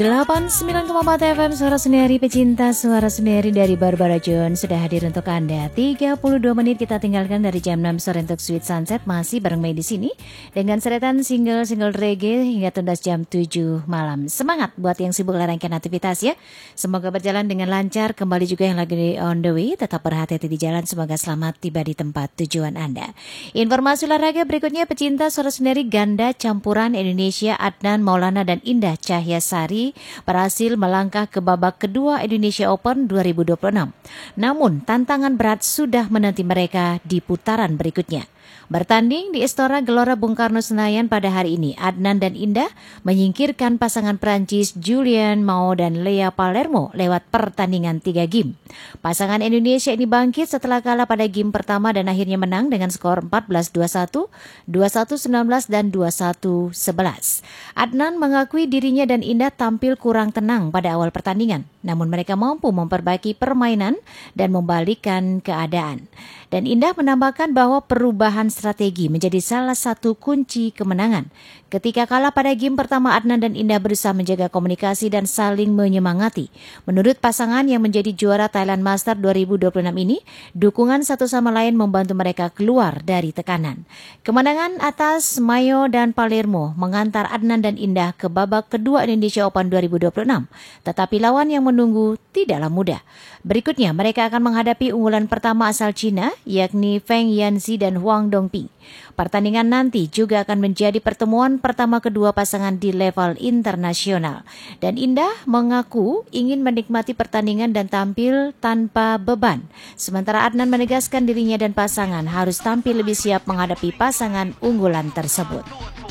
89,4 FM Suara Sendiri, pecinta Suara Sendiri dari Barbara John sudah hadir untuk Anda. 32 menit kita tinggalkan dari jam 6 sore untuk Sweet Sunset. Masih bareng Mei di sini dengan seretan single-single reggae hingga tuntas jam 7 malam. Semangat buat yang sibuk larangkan aktivitas ya. Semoga berjalan dengan lancar. Kembali juga yang lagi on the way, tetap berhati-hati di jalan. Semoga selamat tiba di tempat tujuan Anda. Informasi olahraga berikutnya, pecinta Suara Sendiri ganda campuran Indonesia Adnan Maulana dan Indah Cahyasari berhasil melangkah ke babak kedua Indonesia Open 2026. Namun, tantangan berat sudah menanti mereka di putaran berikutnya. Bertanding di Istora Gelora Bung Karno Senayan pada hari ini, Adnan dan Indah menyingkirkan pasangan Prancis Julian Mao dan Lea Palermo lewat pertandingan 3 game. Pasangan Indonesia ini bangkit setelah kalah pada game pertama dan akhirnya menang dengan skor 14-21, 21-19, dan 21-11. Adnan mengakui dirinya dan Indah tampil kurang tenang pada awal pertandingan, namun mereka mampu memperbaiki permainan dan membalikkan keadaan. Dan Indah menambahkan bahwa perubahan strategi menjadi salah satu kunci kemenangan. Ketika kalah pada game pertama, Adnan dan Indah berusaha menjaga komunikasi dan saling menyemangati. Menurut pasangan yang menjadi juara Thailand Master 2026 ini, dukungan satu sama lain membantu mereka keluar dari tekanan. Kemenangan atas Mayo dan Palermo mengantar Adnan dan Indah ke babak kedua Indonesia Open 2026. Tetapi lawan yang menunggu tidaklah mudah. Berikutnya mereka akan menghadapi unggulan pertama asal Cina, yakni Feng Yanzi dan Huang Dongping. Pertandingan nanti juga akan menjadi pertemuan pertama kedua pasangan di level internasional. Dan Indah mengaku ingin menikmati pertandingan dan tampil tanpa beban. Sementara Adnan menegaskan dirinya dan pasangan harus tampil lebih siap menghadapi pasangan unggulan tersebut.